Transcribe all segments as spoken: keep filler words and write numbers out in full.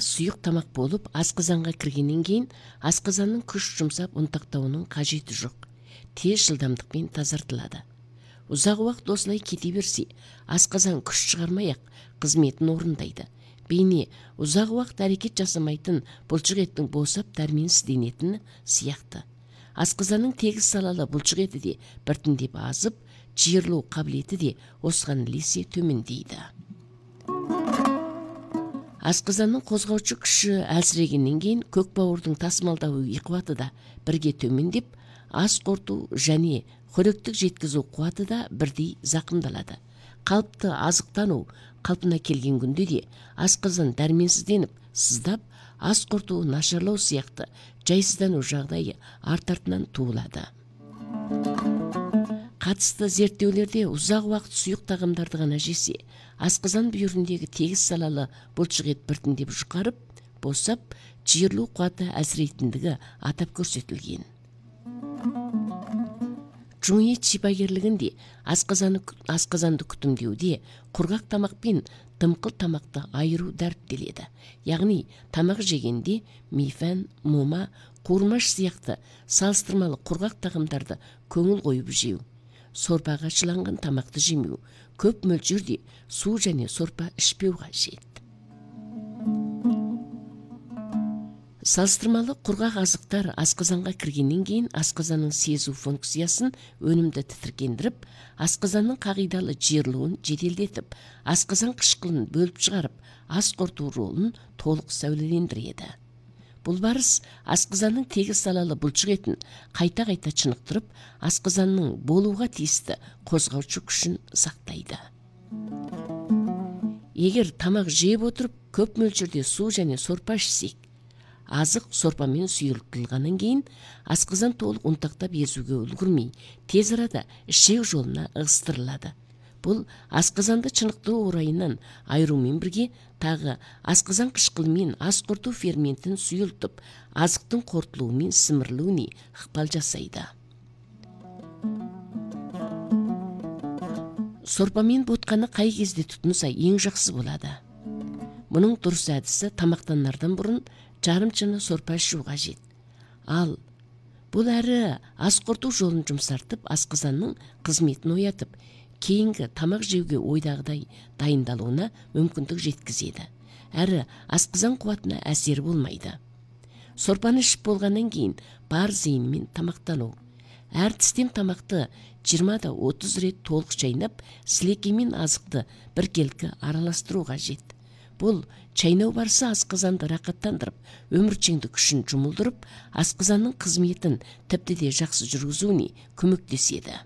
сүйүк тамак болуп, асказанга киргенден кийин асказандын күч жумсап унтактоонун кажети жок. Тез жылдамдык менен тазартылады. Узак убакыт осулай кете берсе, асказан күч чыгармай-ак кызметин орундайды. Бейне узак убакыт аракет жасамайтын булчук эттин боосап дарменсизденетини сыяктуу. Асказанын тегиз салалы булчук эти де биртиндеп азып, жыйырылуу кабилети де осуган элесе төмөндөйдү. Асказандын козгоочу күчү алсырегенден кийин көк бауырдун тасмалдоо кубаты да бирге төмөндөп, ас кортуу және хөрөктүк жеткизүү кубаты да бирдей закымдалады. Калпты азыктануу калпына келген күндө де асказан дарменсизденип, сыздап, ас кортуу нашарлоо сыяктуу жайсыздануу жагдайы арт артынан туулады. Катысты зерттөөлөрдө узак убакыт сүйүк тагамдарды гана жесе, асказан бүйүрүндөгү тегиз салалы булчук эт биртиндеп жукарып, боосап, жыйырылуу кубаты алсырейтиндиги атап көрсөтүлгөн. Жуңи шипагерлигинде асказанды күтүмдөөдө кургак тамак менен дымкыл тамакты айыруу дарптеледі. Яғни тамақ жегенде мифен, мума, курмаш сыяқты салыстырмалы кургак тагымдарды көңүл коюп жеу, сорпага чыланган тамакты жемеу, көп мөлчөрдө суу және сорпа ичпеу кажет. Салыстырмалы кургак азыктар асказанга киргенден кийин асказанын сезүү функциясын өнүмдү титиркендирип, асказанын кагыйдалуу жыйырылуун жеделдетип, асказан кышкылын бөлүп чыгарып, ас кортуу ролун толук сөөлөлөндүрөдү. Бул барыс асказанын тегиз салалы булчук этин кайта-кайта чыныктырып, асказанын болууга тийиштүү козгоочу күчүн сактайды. Эгер тамак жеп отуруп көп мөлчөрдө суу және сорпа ичсек, азык сорпа менен сүйүлтүлгандан кийин асказан толук унтактап эзүүгө үлгүрмөй, тез арада ишек жолуна ыгыстырылады. Бул асказанды чыныктоо урайынан айыруу менен бирге тагы асказан кышкылы менен ас кортуу ферментин сүйүлтүп, азыктын кортулуу менен симирилүүнү ыкпал жасайды. Сорпа менен ботканы кай кезде тутунса эң жакшы болот. Мунун дурус адиси тамактанардан бурун жарым чыны сорпа ичүү кажет. Ал бул әрі ас кортуу жолун жумсартып, асказанның кызметин оятып, кейинги тамак жеуге ойдагыдай дайындалууна мүмкүндүк жеткизет. Әрі асказан кубатына әсери болмайды. Сорпаны ичип болгандан кийин бар зыйынымен тамактануу. Әр тиштен тамакты жыйырма да отуз рет толук чайнап, силекей менен азыкты бир келки аралаштыруу кажет. Бул чайноо барысы асказанды ракаттандырып, өмүрчөңдүк күчүн жумулдуруп, асказанын кызметин тепти де жакшы жүргүзүүнү көмөктөсөдү.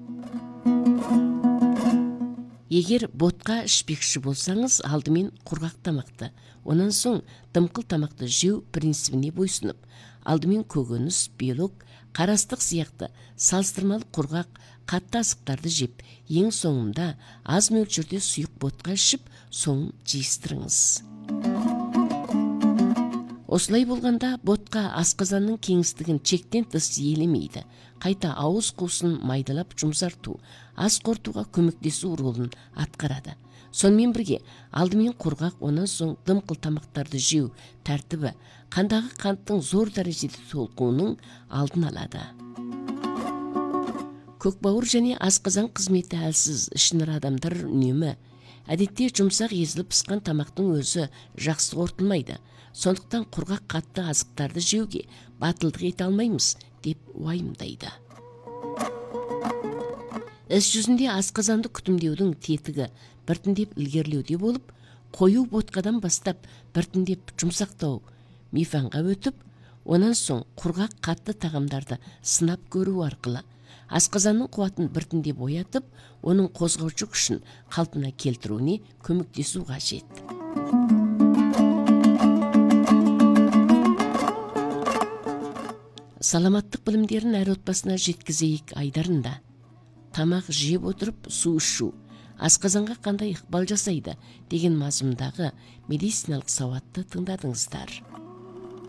Эгер ботка ичпекчи болсаңыз, алдымен кургак тамакты, онан соң дымкыл тамакты жеу принцибине бойсунуп, алдымен көгөнүс, белок, карастык сыяктуу салыстырмалуу кургак, катты азыктарды жеп, эң соңунда аз мөлчөрдө сүйүк ботка ичип, соң жыйыстырыңыз. Осулай болганда ботка асказанын кеңистигин чектен тыс ээлемейди. Кайта ауыз куусун майдалап жумсартуу, ас кортууга көмөктөсүү ролун аткарады. Сонун бирге алдымен кургак, онан соң дымкыл тамактарды жеу тартиби кандагы канттын зор дарежеде толкуунун алдын алады. Көк бауыр және асказан кызмети алсыз ишнер адамдар үнөмү. Адетте жумсак езилип пыскан тамактын өзү жакшы кортулмайды. Сондуктан кургак катты азыктарды жеуге батылдык эте алмайбыз деп уайымдайды. Іс жүзінде асказанды күтүмдөөдүн тетиги биртиндеп илгерилөөдө болуп, коюу боткадан бастап биртиндеп жумсактоо мифанга өтүп, онан соң кургак катты тагамдарды сынап көрүү аркылуу асказанын кубатын биртиндеп оятып, онун козгоочу күчүн калпына келтирүүнү көмөктөсүү кажет. Саламаттык билимдерин әр отбасына жеткизейик айдарында. Тамак жеп отуруп суу ичүү асказанга кандай ыкпал жасайды деген мазмундагы медициналык сабатты тыңдадыңыздар.